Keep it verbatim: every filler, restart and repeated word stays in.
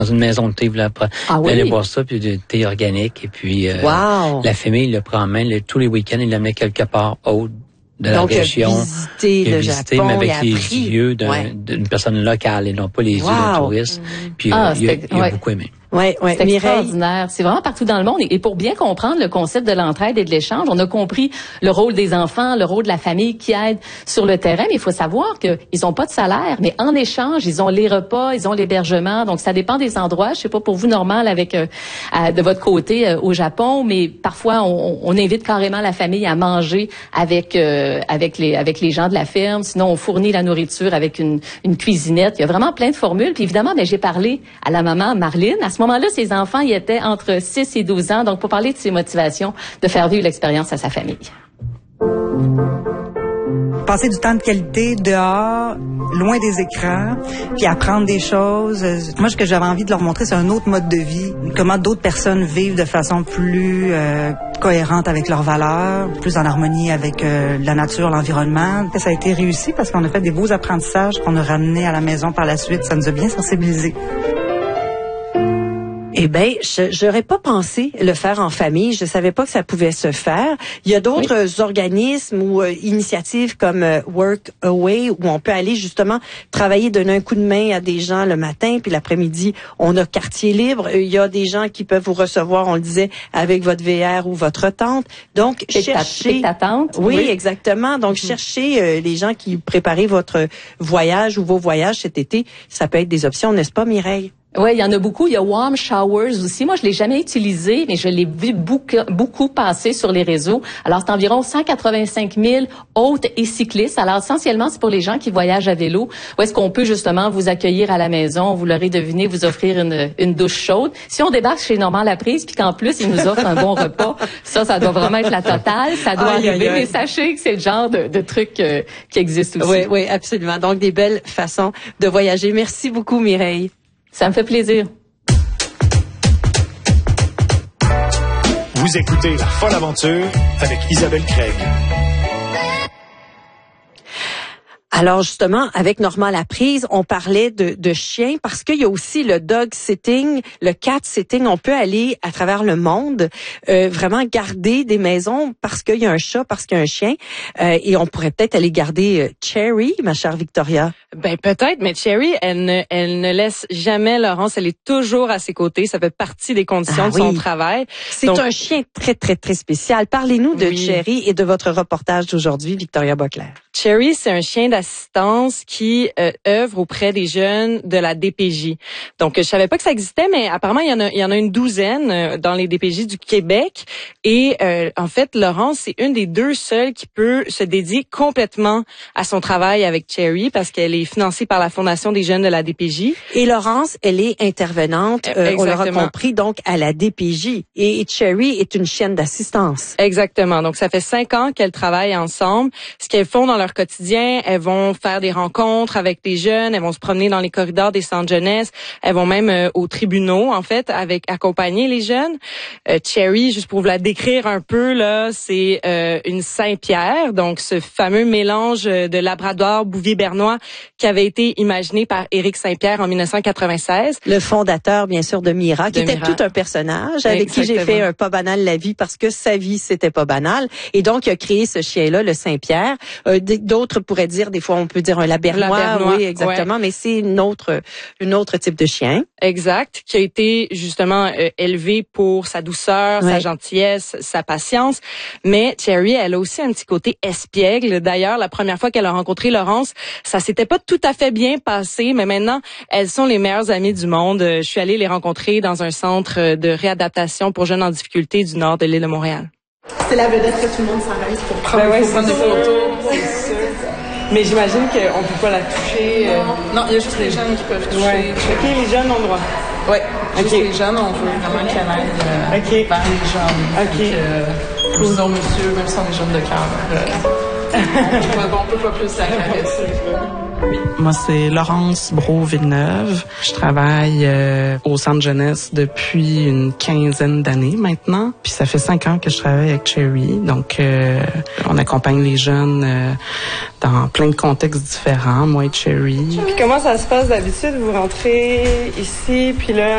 dans une maison de thé, vous ah oui? allez boire ça, puis du thé organique. Et puis, euh, wow. la famille le prend en main. Le, tous les week-ends, il l'amenait quelque part autre de la Donc, région. Donc, visiter le visité, Japon, mais avec il les appris. yeux d'un, ouais. d'une personne locale et non pas les wow. yeux d'un touriste. Puis, ah, euh, il, a, il a ouais. beaucoup aimé. Ouais, ouais. C'est Mireille. extraordinaire. C'est vraiment partout dans le monde. Et pour bien comprendre le concept de l'entraide et de l'échange, on a compris le rôle des enfants, le rôle de la famille qui aide sur le terrain. Mais il faut savoir qu'ils n'ont pas de salaire, mais en échange, ils ont les repas, ils ont l'hébergement. Donc, ça dépend des endroits. Je sais pas pour vous, normal, avec euh, à, de votre côté euh, au Japon, mais parfois, on, on invite carrément la famille à manger avec euh, avec les avec les gens de la ferme. Sinon, on fournit la nourriture avec une, une cuisinette. Il y a vraiment plein de formules. Puis évidemment, ben, j'ai parlé à la maman Marlene. À ce moment-là, ses enfants, ils étaient entre six et douze ans. Donc, pour parler de ses motivations, de faire vivre l'expérience à sa famille. Passer du temps de qualité dehors, loin des écrans, puis apprendre des choses. Moi, ce que j'avais envie de leur montrer, c'est un autre mode de vie. Comment d'autres personnes vivent de façon plus euh, cohérente avec leurs valeurs, plus en harmonie avec euh, la nature, l'environnement. Ça a été réussi parce qu'on a fait des beaux apprentissages qu'on a ramenés à la maison par la suite. Ça nous a bien sensibilisés. Eh ben, je j'aurais pas pensé le faire en famille. Je savais pas que ça pouvait se faire. Il y a d'autres oui. organismes ou euh, initiatives comme euh, Work Away où on peut aller justement travailler, donner un coup de main à des gens le matin, puis l'après-midi, on a quartier libre. Il y a des gens qui peuvent vous recevoir, on le disait, avec votre V R ou votre tente. Donc, c'est cherchez... ta, ta tente. Oui, oui, exactement. Donc, mm-hmm. cherchez euh, les gens qui préparent votre voyage ou vos voyages cet été. Ça peut être des options, n'est-ce pas, Mireille? Oui, il y en a beaucoup. Il y a Warm Showers aussi. Moi, je l'ai jamais utilisé, mais je l'ai vu beaucoup, beaucoup passer sur les réseaux. Alors, c'est environ cent quatre-vingt-cinq mille hôtes et cyclistes. Alors, essentiellement, c'est pour les gens qui voyagent à vélo. Où est-ce qu'on peut justement vous accueillir à la maison, vous l'aurez deviné, vous offrir une, une douche chaude. Si on débarque chez Normand Laprise, puis qu'en plus, ils nous offrent un bon repas, ça, ça doit vraiment être la totale. Ça doit aïe, arriver. Aïe, aïe. Mais sachez que c'est le genre de, de truc euh, qui existe aussi. Oui, oui, absolument. Donc, des belles façons de voyager. Merci beaucoup, Mireille. Ça me fait plaisir. Vous écoutez La Folle Aventure avec Isabelle Craig. Alors justement, avec Normand Laprise, on parlait de, de chiens parce qu'il y a aussi le dog sitting, le cat sitting. On peut aller à travers le monde, euh, vraiment garder des maisons parce qu'il y a un chat, parce qu'il y a un chien. Euh, et on pourrait peut-être aller garder euh, Cherry, ma chère Victoria. Ben peut-être, mais Cherry, elle ne, elle ne laisse jamais Laurence. Elle est toujours à ses côtés. Ça fait partie des conditions ah, de son oui. travail. C'est Donc, un chien très, très, très spécial. Parlez-nous de oui. Cherry et de votre reportage d'aujourd'hui, Victoria Boclair. Cherry, c'est un chien d'assistance qui euh, œuvre auprès des jeunes de la D P J. Donc, je savais pas que ça existait, mais apparemment, il y en a, il y en a une douzaine euh, dans les D P J du Québec. Et euh, en fait, Laurence, c'est une des deux seules qui peut se dédier complètement à son travail avec Cherry parce qu'elle est financée par la Fondation des jeunes de la D P J. Et Laurence, elle est intervenante, euh, on l'aura compris, donc à la D P J. Et, et Cherry est une chienne d'assistance. Exactement. Donc, ça fait cinq ans qu'elles travaillent ensemble. Ce qu'elles font dans leur quotidien, elles vont faire des rencontres avec les jeunes, elles vont se promener dans les corridors des centres jeunesse, elles vont même euh, aux tribunaux en fait avec accompagner les jeunes. Euh, Cherry, juste pour vous la décrire un peu là, c'est euh, une Saint-Pierre, donc ce fameux mélange de Labrador Bouvier bernois qui avait été imaginé par Éric Saint-Pierre en dix-neuf cent quatre-vingt-seize. Le fondateur bien sûr de Mira, qui de était Mira. Tout un personnage avec Exactement. Qui j'ai fait un pas banal la vie parce que sa vie c'était pas banal et donc il a créé ce chien-là, le Saint-Pierre. Euh, D'autres pourraient dire, des fois on peut dire un Labernois, Labernois oui exactement, ouais. mais c'est une autre, une autre type de chien. Exact, qui a été justement euh, élevé pour sa douceur, ouais. sa gentillesse, sa patience. Mais Cherry, elle a aussi un petit côté espiègle. D'ailleurs, la première fois qu'elle a rencontré Laurence, ça s'était pas tout à fait bien passé, mais maintenant elles sont les meilleures amies du monde. Je suis allée les rencontrer dans un centre de réadaptation pour jeunes en difficulté du nord de l'île de Montréal. C'est la vedette que tout le monde s'arrête pour prendre, ben ouais, des, photos. des photos. C'est sûr. Mais j'imagine qu'on peut pas la toucher. Non, euh... non, il y a juste les jeunes qui peuvent toucher. Ouais. OK, les jeunes ont le droit. Oui, juste okay. les jeunes, on veut vraiment qu'elle aille euh, okay. vers les jeunes. OK. Donc, euh, cool. Disons, monsieur, même si on est jeunes de cœur, euh, on peut pas plus la caresser. Oui. Moi, c'est Laurence Brault-Villeneuve. Je travaille euh, au centre jeunesse depuis une quinzaine d'années maintenant. Puis ça fait cinq ans que je travaille avec Cherry. Donc, euh, on accompagne les jeunes euh, dans plein de contextes différents, moi et Cherry. Puis comment ça se passe d'habitude? Vous rentrez ici, puis là,